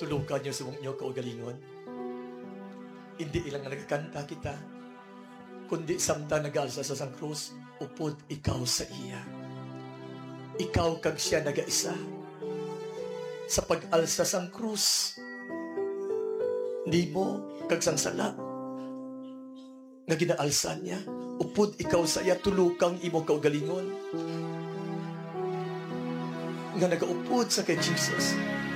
tulukan niyo sa inyo kaugalingon. Hindi ilang nagkakanta kita, kundi samtang nag-alsa sa sang krus, upod ikaw sa iya. Ikaw kag siya nagaisa. Sa pag-alsa sang krus, di mo kag sang sala nga ginaalsan niya, upod ikaw sa iya, tulukang imo kaugalingon nga nagaupod sa kay Jesus.